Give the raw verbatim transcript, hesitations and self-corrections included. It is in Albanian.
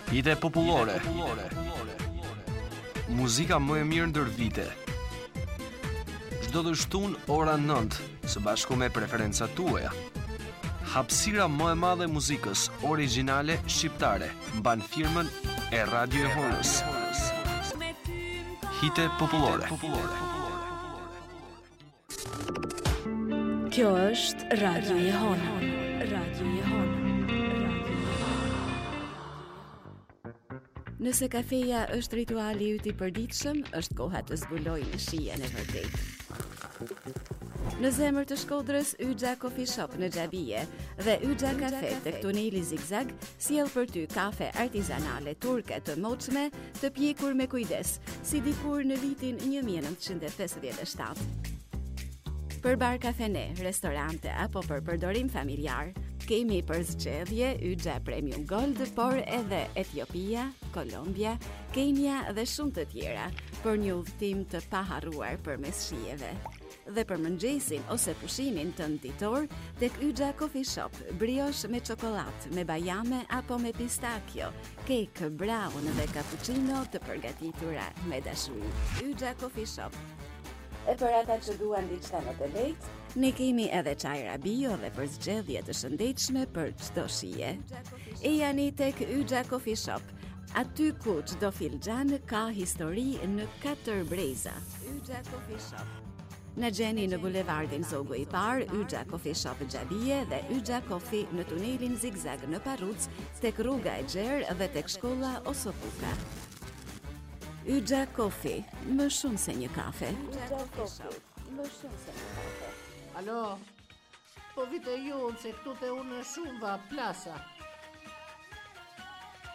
Hite popullore. Muzika më e mirë ndër vite. Çdo të shtunë ora nëntë, së bashku me preferencat tuaja. Hapësira më e madhe e muzikës origjinale shqiptare mban firmën e Radio Jehonës. Hite popullore. Kjo është Radio Jehona. Radio Jehona. Nëse kafeja është rituali yt i përditshëm, është koha të zbulojmë shijen e vërtetë. Në zemër të Shkodrës, Yxha Coffee Shop në Xhabije dhe Yxha Kafe tek tuneli Zigzag sjell për ty kafe artizanale turke të moçme, të pjekur me kujdes, si dikur në vitin një mijë e nëntëqind e pesëdhjetë e shtatë. Për bar kafene, restorante apo për përdorim familjar, kemi për zgjedhje Yxha Premium Gold, por edhe Etiopia, Kolombia, Kenia dhe shumë të tjera për një udhëtim të paharruar përmes shijeve. Dhe për mëngjesin ose pushimin tënd ditor, tek Yxha Coffee Shop, brioche me çokollatë, me bajame apo me pistachio, kek, brown dhe cappuccino të përgatitura me dashuri. Yxha Coffee Shop. E për ata që duan diçka më të lehtë, ne kemi edhe çajra bio dhe për zgjedhje të shëndetshme për çdo shije. E jani tek Yxha Coffee Shop, aty ku çdo filxhan ka histori në katër breza. Yxha Coffee Shop. Në gjeni në bulevardin Zogu i Parë, Yxha Coffee Shop Xhabije dhe Yxha Coffee në tunelin Zigzag në Parruc, tek rruga e Gjerë dhe tek shkolla Osopuka. Yxha Coffee, më shumë se një kafe. Yxha Coffee, më shumë se një kafe. Alo, po vite ju se këtu te unë shumë va plasa.